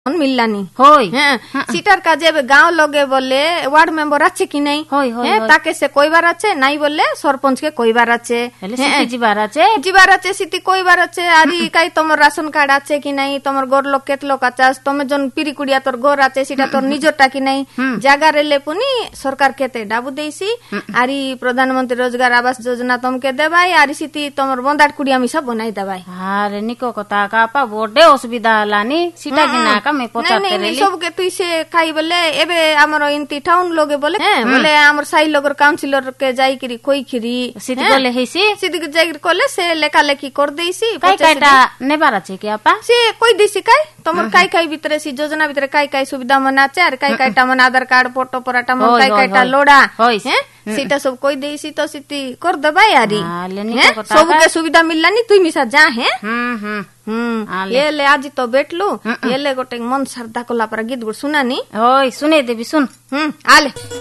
মিল্লানি হই হ্যাঁ সিটার কাজে গাঁও লগে বলে ওয়ার্ড মেম্বার আছে কি নাই তাকে সে কইবার আছে নাই বলে সরপঞ্চকে কইবার আছে ଯିବାର আছে সিটি কইবার আছে আরি কাই তোমার রাশন কার্ড আছে কি নাই তোমার ঘর লোক কেত লোক আছে তুমি জন পিরি কুড়িয়া তোর ঘর আছে সেটা তোর নিজরটা কি নাই জায়গা রেলে পুনি সরকার কেতে ডাবু দেইছি আরি প্রধানমন্ত্রী রোজগার আবাস যোজনা তোমাকে দেবাই আরি সিটি তোমার বন্দাট কুড়িয়া মিশা বনাই দেবাই আরে নিকো কথা কাপা বড়ে অসুবিধা হলানি সিটা কি না কামে পচাতে রেলি सबके तुई से खाई बोले एबे हमर इनती टाउन लोगे बोले बोले हमर साई लोगर काउंसिलर के जाई करी कोई खरी सिटी बोले हेसी सिटी के जाई कोले से लेखा लेखी कर देइसी काई काईटा नेबार আছে কি আপা से कोई दिसी काई तमर काई काई भीतर सी योजना भीतर काई काई सुविधा मना আছে আর काई काईटा मन आधार कार्ड फोटो पराटा मन काई काईटा लोडा हैं सीटा सब कोई देइसी तो सिटी कर देबा यारी सबके सुविधा मिललानी तुई मिसा जा हैं ये ले आज तो बैठलू ये ले गोटे मन श्रद्धा कोला पर गीत गुड़ सुनानी ओय सुने देबी सुन आले